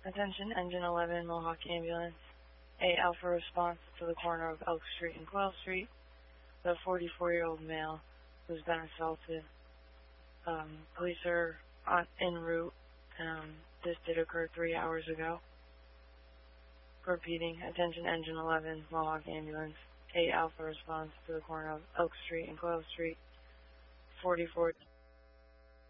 Attention, Engine 11, Mohawk Ambulance. A Alpha response to the corner of Elk Street and Quail Street. The 44-year-old male who's been assaulted. Police are en route. This did occur 3 hours ago. Repeating, attention, Engine 11, Mohawk Ambulance. A Alpha response to the corner of Elk Street and Quail Street. 44